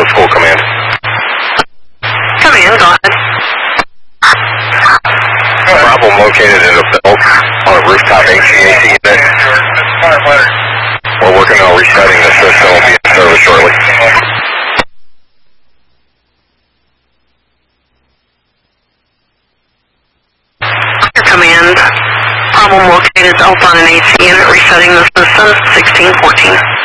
School Command. Command, go ahead. Problem located in a belt on a rooftop HVAC unit. We're working on resetting the system. Will be in service shortly. Command. Problem located up on an AC unit, resetting the system, 1614.